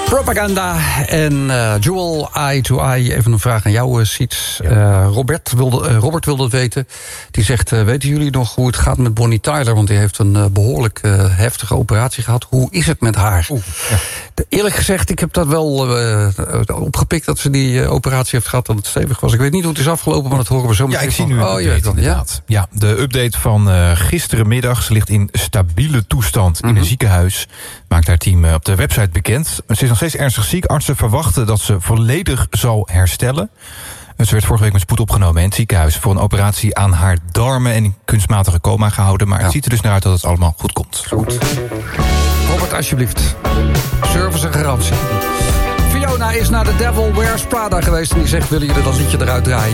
Propaganda en Jewel, Eye to Eye. Even een vraag aan jou, Siets. Robert wilde het weten. Die zegt, weten jullie nog hoe het gaat met Bonnie Tyler? Want die heeft een behoorlijk heftige operatie gehad. Hoe is het met haar? Eerlijk gezegd, ik heb dat wel opgepikt... dat ze die operatie heeft gehad, dat het stevig was. Ik weet niet hoe het is afgelopen, maar dat horen we zo meteen. Ja, ik zie nu een update, inderdaad. Ja, de update van gisterenmiddag. Ze ligt in stabiele toestand in een ziekenhuis. Maakt haar team op de website bekend. Ze is nog steeds ernstig ziek. Artsen verwachten dat ze volledig zal herstellen. Ze werd vorige week met spoed opgenomen in het ziekenhuis... voor een operatie aan haar darmen en in kunstmatige coma gehouden. Maar het ziet er dus naar uit dat het allemaal goed komt. Goed. Robert, alsjeblieft. Service en garantie. Fiona is naar The Devil Wears Prada geweest... en die zegt, willen jullie dat liedje eruit draaien?